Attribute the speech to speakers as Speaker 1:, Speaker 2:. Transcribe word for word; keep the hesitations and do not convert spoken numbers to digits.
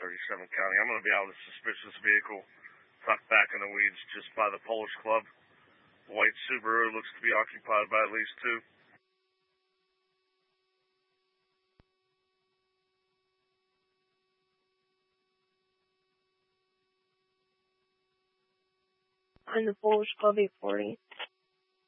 Speaker 1: thirty-seven County. I'm going to be out of a suspicious vehicle tucked back in the weeds just by the Polish Club. White Subaru looks to be occupied by at least two.
Speaker 2: I'm the Polish Club eight forty.